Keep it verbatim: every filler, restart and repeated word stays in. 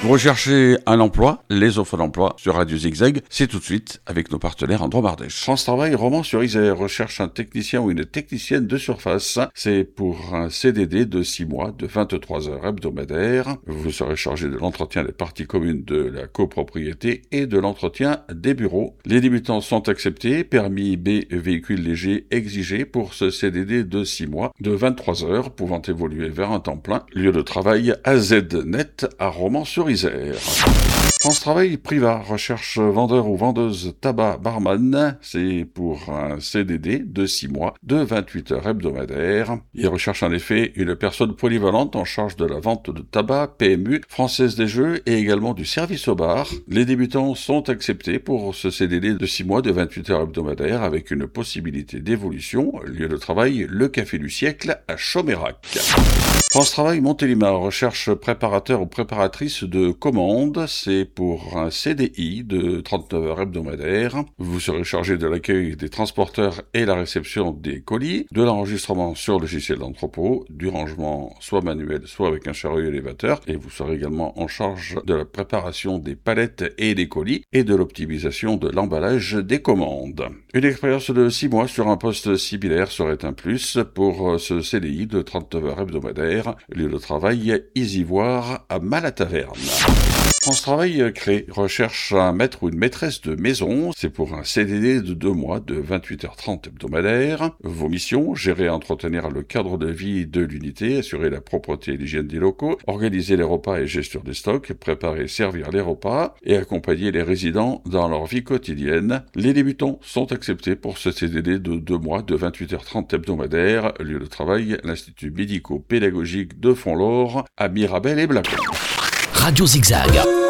Vous recherchez un emploi, les offres d'emploi sur Radio Zigzag, c'est tout de suite avec nos partenaires Andromardèche. France Travail, Romans-sur-Isère, recherche un technicien ou une technicienne de surface. C'est pour un C D D de six mois, de vingt-trois heures hebdomadaires. Vous serez chargé de l'entretien des parties communes de la copropriété et de l'entretien des bureaux. Les débutants sont acceptés, permis B véhicule léger exigé pour ce C D D de six mois, de vingt-trois heures, pouvant évoluer vers un temps plein. Lieu de travail A Z Net à Romans-sur-Isère. France Travail Priva recherche vendeur ou vendeuse tabac barman. C'est pour un C D D de six mois, de vingt-huit heures hebdomadaires. Il recherche en effet une personne polyvalente en charge de la vente de tabac, P M U, Française des Jeux et également du service au bar. Les débutants sont acceptés pour ce C D D de six mois, de vingt-huit heures hebdomadaires avec une possibilité d'évolution. Lieu de travail, le Café du Siècle à Chomérac. France Travail Montélimar recherche préparateur ou préparatrice de commandes. C'est pour un C D I de trente-neuf heures hebdomadaires. Vous serez chargé de l'accueil des transporteurs et la réception des colis, de l'enregistrement sur logiciel d'entrepôt, du rangement soit manuel, soit avec un chariot élévateur, et vous serez également en charge de la préparation des palettes et des colis et de l'optimisation de l'emballage des commandes. Une expérience de six mois sur un poste similaire serait un plus pour ce C D I de trente-neuf heures hebdomadaires. Lieu de travail Isivoire à Malataverne. France Travail crée, recherche un maître ou une maîtresse de maison. C'est pour un C D D de deux mois, de vingt-huit heures trente hebdomadaires. Vos missions, gérer et entretenir le cadre de vie de l'unité, assurer la propreté et l'hygiène des locaux, organiser les repas et gestion des stocks, préparer et servir les repas et accompagner les résidents dans leur vie quotidienne. Les débutants sont acceptés pour ce C D D de deux mois, de vingt-huit heures trente hebdomadaires. Lieu de travail, l'Institut médico-pédagogique de Fontlore à Mirabel et Blacon. Radio Zigzag.